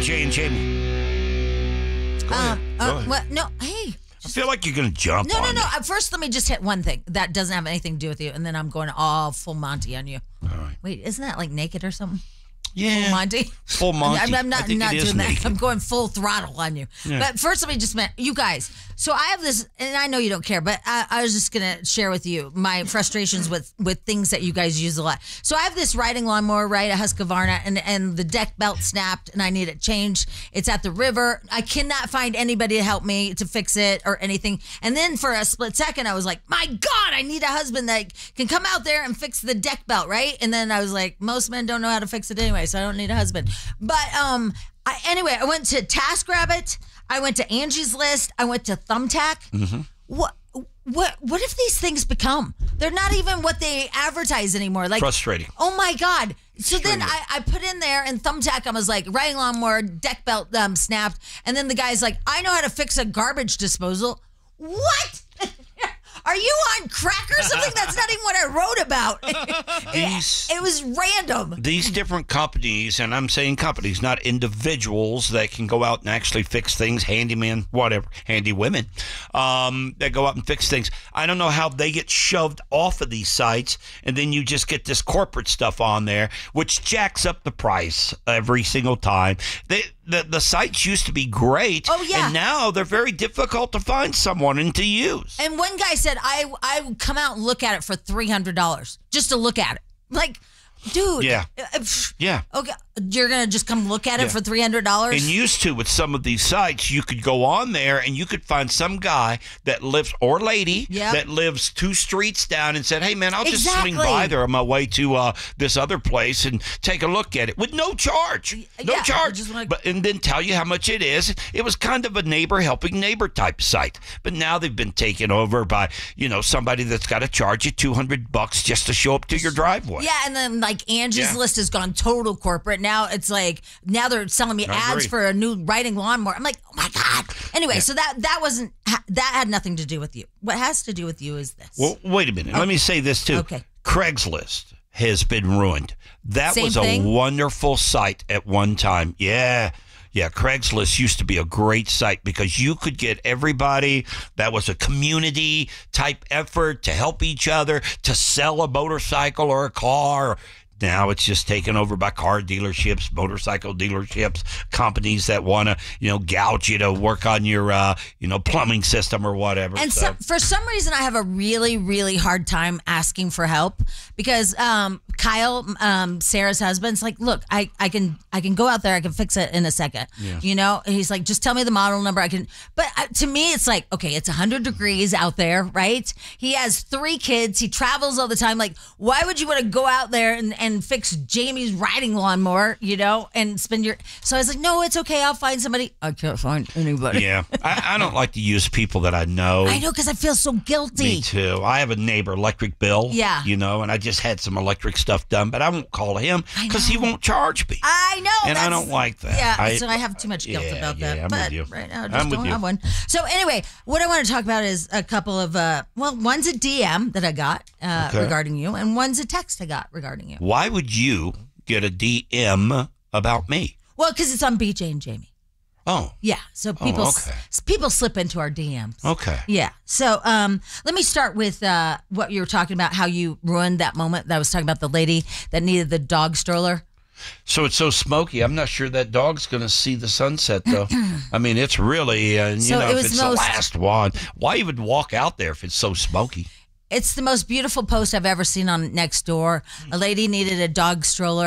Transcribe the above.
BJ and Jamie. Go ahead. What? No, hey. I feel like you're going to jump No. on me. First, let me just hit one thing that doesn't have anything to do with you, and then I'm going all full Monty on you. All right. Wait, isn't that like naked or something? Yeah. Full Monty. Full Monty. I'm not I think doing it is that. naked. I'm going full throttle on you. Yeah. But first, let me just you guys. So I have this, and I know you don't care, but I was just gonna share with you my frustrations with things that you guys use a lot. So I have this riding lawnmower, right, a Husqvarna, and the deck belt snapped, and I need it changed. It's at the river. I cannot find anybody to help me to fix it or anything. And then for a split second, I was like, my God, I need a husband that can come out there and fix the deck belt, right? And then I was like, most men don't know how to fix it anyway, so I don't need a husband. But anyway, I went to TaskRabbit. I went to Angie's List. I went to Thumbtack. Mm-hmm. What if these things become? They're not even what they advertise anymore. Like Frustrating. Oh my God. So then I put in there and Thumbtack, I was like, riding lawnmower, deck belt snapped. And then the guy's like, I know how to fix a garbage disposal. What? Are you on crack or something? That's not even what I wrote about. It was random. These different companies, and I'm saying companies, not individuals that can go out and actually fix things, handyman, whatever, handy women, that go out and fix things. I don't know how they get shoved off of these sites, and then you just get this corporate stuff on there, which jacks up the price every single time. The sites used to be great, and now they're very difficult to find someone and to use. And one guy said, I would come out and look at it for $300 just to look at it. Like, dude. Yeah. Yeah. Okay, you're going to just come look at it for $300? And used to, with some of these sites, you could go on there and you could find some guy that lives, or lady, that lives 2 streets down and said, hey, man, I'll just swing by there on my way to this other place and take a look at it with no charge. No charge. And then tell you how much it is. It was kind of a neighbor helping neighbor type site. But now they've been taken over by, somebody that's got to charge you $200 just to show up to your driveway. Yeah, and then like Angie's List has gone total corporate. Now it's like, now they're selling me ads for a new riding lawnmower. I'm like, oh my God. Anyway, so that had nothing to do with you. What has to do with you is this. Well, wait a minute. Let me say this too. Okay. Craigslist has been ruined. That Same was thing? a wonderful site at one time. Yeah, Craigslist used to be a great site because you could get everybody. That was a community type effort to help each other, to sell a motorcycle or a car. Now it's just taken over by car dealerships, motorcycle dealerships, companies that want to, gouge you to work on your, plumbing system or whatever. And so, for some reason, I have a really, really hard time asking for help because Kyle, Sarah's husband's like, look, I can go out there, I can fix it in a second. Yeah. And he's like, just tell me the model number. But to me, it's like, okay, it's 100 degrees out there, right? He has 3 kids. He travels all the time. Like, why would you want to go out there and fix Jamie's riding lawnmower, and spend your... So I was like, no, it's okay. I'll find somebody. I can't find anybody. Yeah. I don't like to use people that I know. I know, because I feel so guilty. Me too. I have a neighbor, Electric Bill. Yeah. And I just had some electric stuff done, but I won't call him because he won't charge me. I know. And I don't like that. Yeah, so I have too much guilt about that. I'm but with you. Right now, I just don't have one. So anyway, what I want to talk about is a couple of, one's a DM that I got regarding you, and one's a text I got regarding you. Why would you get a DM about me? Well, because it's on BJ and Jamie. Oh. Yeah, so people slip into our DMs. Okay. Yeah. So let me start with what you were talking about, how you ruined that moment that I was talking about, the lady that needed the dog stroller. So it's so smoky. I'm not sure that dog's going to see the sunset, though. I mean, it's really, if it's the last one, why even walk out there if it's so smoky? It's the most beautiful post I've ever seen on Nextdoor. A lady needed a dog stroller.